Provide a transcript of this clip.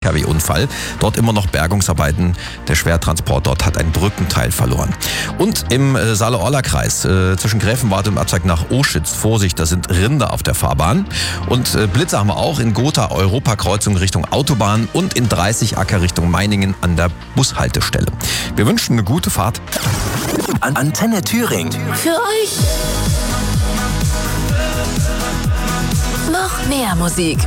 LKW-Unfall. Dort immer noch Bergungsarbeiten. Der Schwertransport dort hat ein Brückenteil verloren. Und im Saale-Orla-Kreis zwischen Gräfenwart und Abzweig nach Oschitz, Vorsicht, da sind Rinder auf der Fahrbahn. Und Blitze haben wir auch in Gotha, Europakreuzung Richtung Autobahn und in 30 Acker Richtung Meiningen an der Bushaltestelle. Wir wünschen eine gute Fahrt. Antenne Thüringen. Für euch noch mehr Musik.